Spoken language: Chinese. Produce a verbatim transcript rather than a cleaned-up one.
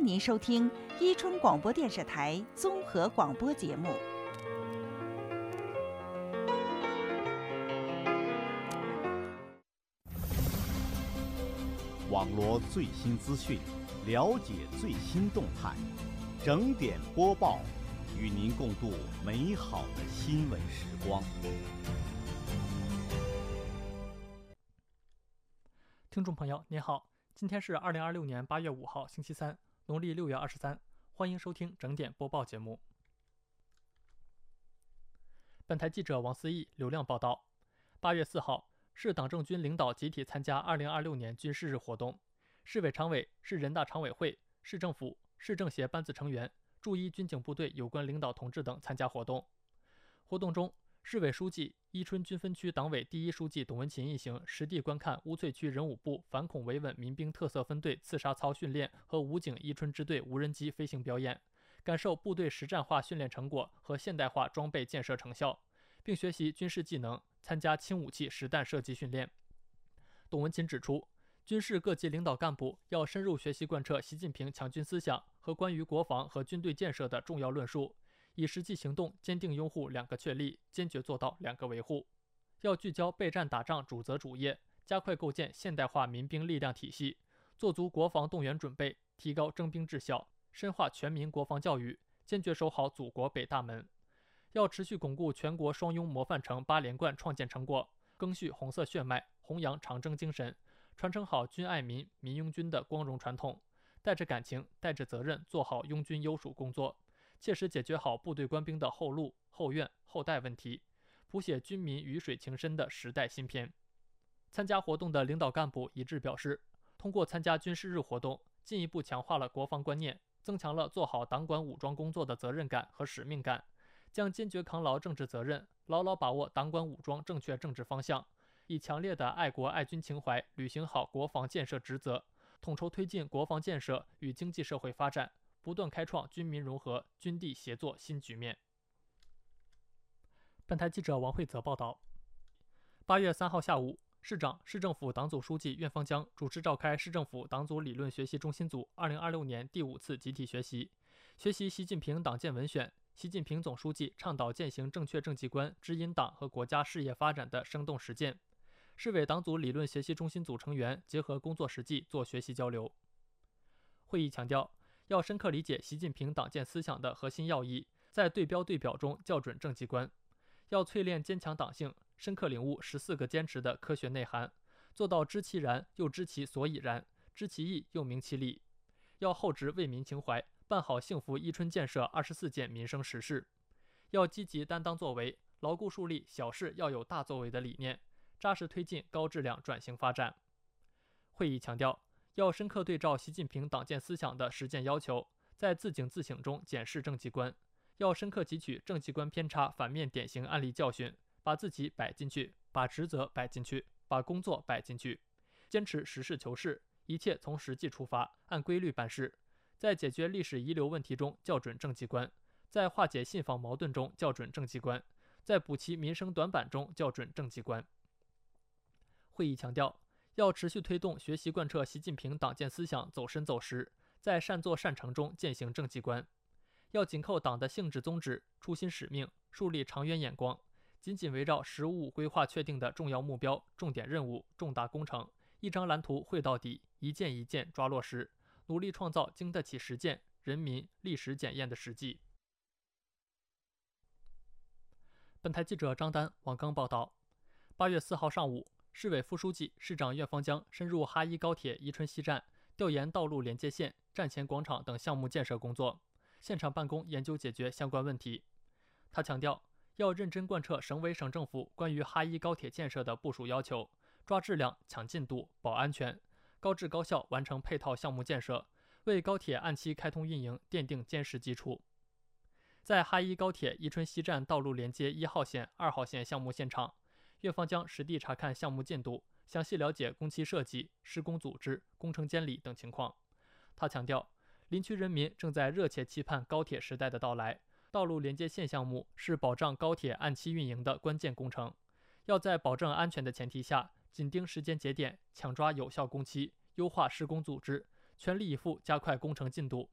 迎您收听伊春广播电视台综合广播节目。 网罗最新资讯，了解最新动态，整点播报，与您共度美好的新闻时光。 听众朋友您好，今天是二零二六年八月五号星期三，农历六月二十三，欢迎收听整点播报节目。本台记者王思义、刘亮报道，八月四号，市党政军领导集体参加二零二六年军事日活动，市委常委、市人大常委会、市政府、市政协班子成员、驻伊军警部队有关领导同志等参加活动。活动中，市委书记、伊春军分区党委第一书记董文勤一行实地观看乌翠区人武部反恐维稳民兵特色分队刺杀操训练和武警伊春支队无人机飞行表演，感受部队实战化训练成果和现代化装备建设成效，并学习军事技能，参加轻武器实弹射击训练。董文勤指出，军事各级领导干部要深入学习贯彻习近平强军思想和关于国防和军队建设的重要论述，以实际行动坚定拥护两个确立，坚决做到两个维护。要聚焦备战打仗主责主业，加快构建现代化民兵力量体系，做足国防动员准备，提高征兵质效，深化全民国防教育，坚决守好祖国北大门。要持续巩固全国双拥模范城八连冠创建成果，赓续红色血脉，弘扬长征精神，传承好军爱民、民拥军的光荣传统，带着感情、带着责任做好拥军优属工作，切实解决好部队官兵的后路、后院、后代问题，谱写军民鱼水情深的时代新篇。参加活动的领导干部一致表示，通过参加军事日活动，进一步强化了国防观念，增强了做好党管武装工作的责任感和使命感，将坚决扛牢政治责任，牢牢把握党管武装正确政治方向，以强烈的爱国爱军情怀履行好国防建设职责，统筹推进国防建设与经济社会发展，不断开创军民融合、军地协作新局面。本台记者王慧泽报道，八月三号下午，市长、市政府党组书记苑方江主持召开市政府党组理论学习中心组二零二六年第五次集体学习，学习习近平党建文选、习近平总书记倡导践行正确政绩观指引党和国家事业发展的生动实践。市委党组理论学习中心组成员结合工作实际做学习交流。会议强调，要深刻理解习近平党建思想的核心要义，在对标对表中校准政绩观，要淬炼坚强党性，深刻领悟十四个坚持的科学内涵，做到知其然又知其所以然，知其意又明其理。要厚植为民情怀，办好幸福伊春建设二十四件民生实事。要积极担当作为，牢固树立小事要有大作为的理念，扎实推进高质量转型发展。会议强调，要深刻对照习近平党建思想的实践要求，在自省自省中检视政绩观，要深刻汲取政绩观偏差反面典型案例教训，把自己摆进去，把职责摆进去，把工作摆进去，坚持实事求是，一切从实际出发，按规律办事，在解决历史遗留问题中校准政绩观，在化解信访矛盾中校准政绩观，在补齐民生短板中校准政绩观。会议强调，要持续推动学习贯彻习近平党建思想走深走实，在善作善成中践行政绩观。要紧扣党的性质宗旨、初心使命，树立长远眼光，紧紧围绕“十五五”规划确定的重要目标、重点任务、重大工程，一张蓝图绘到底，一件一件抓落实，努力创造经得起实践、人民、历史检验的实际。本台记者张丹、王刚报道，八月四号上午，市委副书记、市长苑方江深入哈伊高铁伊春西站，调研道路连接线、站前广场等项目建设工作，现场办公研究解决相关问题。他强调，要认真贯彻省委省政府关于哈伊高铁建设的部署要求，抓质量、抢进度、保安全，高质高效完成配套项目建设，为高铁按期开通运营奠定坚实基础。在哈伊高铁伊春西站道路连接一号线、二号线项目现场，苑方江实地查看项目进度，详细了解工期设计、施工组织、工程监理等情况。他强调，林区人民正在热切期盼高铁时代的到来，道路连接线项目是保障高铁按期运营的关键工程，要在保证安全的前提下，紧盯时间节点，抢抓有效工期，优化施工组织，全力以赴加快工程进度，